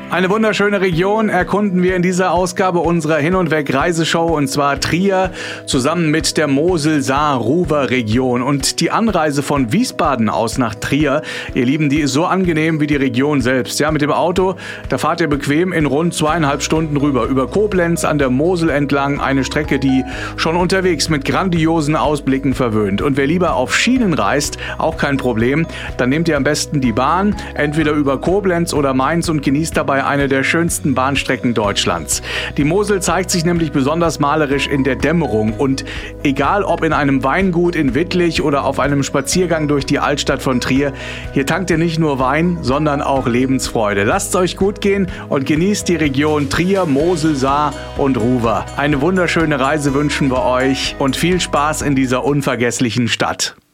Eine wunderschöne Region erkunden wir in dieser Ausgabe unserer Hin- und Weg-Reiseshow, und zwar Trier zusammen mit der Mosel-Saar-Ruwer-Region. Und die Anreise von Wiesbaden aus nach Trier, ihr Lieben, die ist so angenehm wie die Region selbst. Ja, mit dem Auto, da fahrt ihr bequem in rund 2,5 Stunden rüber. Über Koblenz an der Mosel entlang, eine Strecke, die schon unterwegs mit grandiosen Ausblicken verwöhnt. Und wer lieber auf Schienen reist, auch kein Problem, dann nehmt ihr am besten die Bahn, entweder über Koblenz oder Mainz, und genießt dabei eine der schönsten Bahnstrecken Deutschlands. Die Mosel zeigt sich nämlich besonders malerisch in der Dämmerung, und egal ob in einem Weingut in Wittlich oder auf einem Spaziergang durch die Altstadt von Trier, hier tankt ihr nicht nur Wein, sondern auch Lebensfreude. Lasst es euch gut gehen und genießt die Region Trier, Mosel, Saar und Ruwer. Eine wunderschöne Reise wünschen wir euch und viel Spaß in dieser unvergesslichen Stadt.